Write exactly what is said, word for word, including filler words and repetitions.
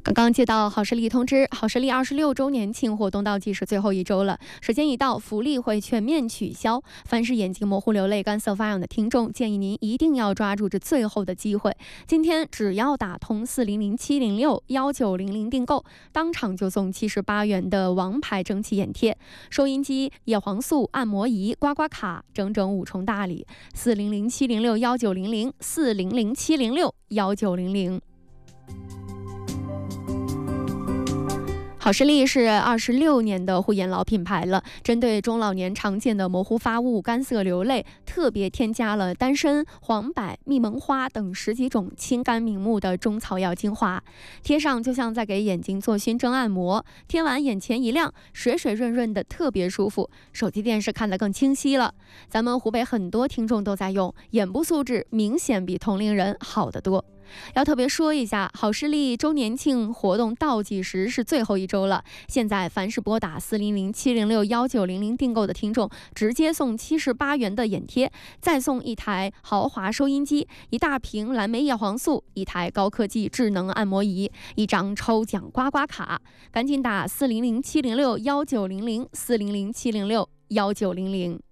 刚刚接到好视力通知，好视力二十六周年庆活动倒计时最后一周了，时间一到，福利会全面取消。凡是眼睛模糊、流泪、干涩发痒的听众，建议您一定要抓住这最后的机会。今天只要打通四零零七零六幺九零零订购，当场就送七十八元的王牌蒸汽眼贴、收音机、叶黄素、按摩仪、刮刮卡，整整五重大礼。四零零七零六幺九零零，四零零七零六幺九零零。好视力是二十六年的护眼老品牌了，针对中老年常见的模糊发物、干涩流泪，特别添加了丹参、黄柏、蜜蒙花等十几种清肝明目的中草药精华，贴上就像在给眼睛做熏蒸按摩，贴完眼前一亮，水水润润的，特别舒服，手机电视看得更清晰了。咱们湖北很多听众都在用，眼部素质明显比同龄人好得多。要特别说一下，好视力周年庆活动倒计时是最后一周了。现在凡是拨打四零零七零六幺九零零订购的听众，直接送七十八元的眼贴，再送一台豪华收音机、一大瓶蓝莓叶黄素、一台高科技智能按摩仪、一张抽奖刮刮卡。赶紧打四零零七零六幺九零零，四零零七零六幺九零零。